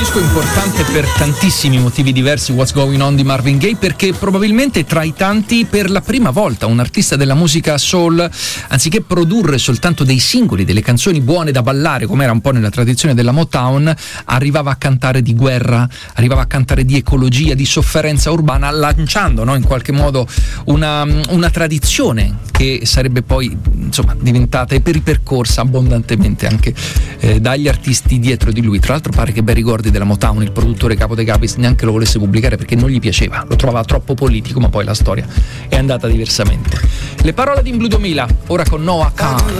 disco importante per tantissimi motivi diversi, What's Going On di Marvin Gaye, perché probabilmente tra i tanti per la prima volta un artista della musica soul, anziché produrre soltanto dei singoli, delle canzoni buone da ballare come era un po' nella tradizione della Motown, arrivava a cantare di guerra, arrivava a cantare di ecologia, di sofferenza urbana, lanciando, no, in qualche modo una tradizione che sarebbe poi insomma diventata e ripercorsa abbondantemente anche dagli artisti dietro di lui. Tra l'altro pare che Barry Gordy della Motown, il produttore capo dei Capis, neanche lo volesse pubblicare perché non gli piaceva, lo trovava troppo politico, ma poi la storia è andata diversamente. Le parole di In Blue 2000, ora con Noah Kahan.